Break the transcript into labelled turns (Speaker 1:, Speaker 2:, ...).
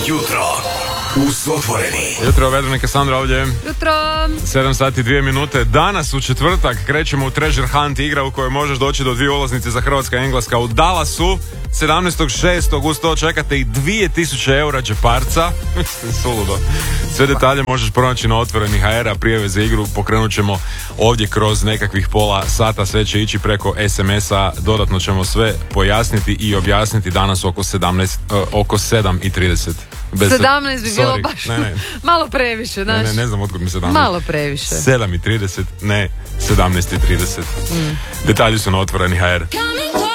Speaker 1: Jutro uz Otvoreni.
Speaker 2: Jutro, Vedranik i Sandra ovdje.
Speaker 3: Jutro.
Speaker 2: 7 sati i 2 minute. Danas u četvrtak krećemo u Treasure Hunt, igra u kojoj možeš doći do 2 ulaznice za Hrvatska i Engleska u Dallasu 17.6. Uz to čekate i 2000 eura džeparca. Suludo. Sve detalje možeš pronaći na Otvoreni HR-a. Prijave za igru pokrenut ćemo ovdje kroz nekakvih pola sata. Sve će ići preko SMS-a. Dodatno ćemo sve pojasniti i objasniti danas oko 7:30.
Speaker 3: 17 bi bilo baš
Speaker 2: ne.
Speaker 3: malo previše, znaš.
Speaker 2: Ne znam otkud mi 17.
Speaker 3: Malo previše.
Speaker 2: 7:30, ne 17:30. Detalji su na Otvoreni HR.